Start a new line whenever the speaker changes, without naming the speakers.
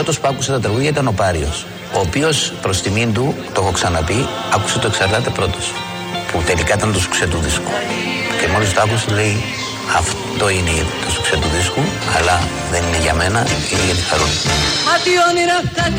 πρώτος που άκουσε τα τραγούδια ήταν ο Πάριος, ο οποίος προς τιμήν του, το έχω ξαναπεί, άκουσε το Εξαρτάται πρώτος, που τελικά ήταν το σουξέ του δίσκου. Και μόλις το άκουσε λέει, αυτό είναι το σουξέ του δίσκου, αλλά δεν είναι για μένα, είναι για τη Χαρούλα.